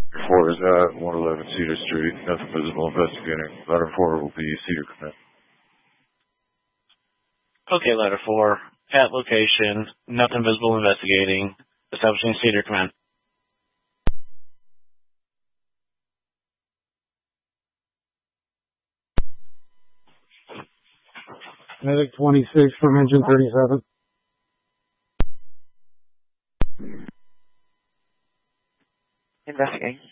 4 is at 111 Cedar Street. Nothing visible investigating. Ladder 4 will be Cedar Command. Okay, Ladder 4. At location. Nothing visible investigating. Establishing Cedar Command. Medic 26 from engine 37. Investigating.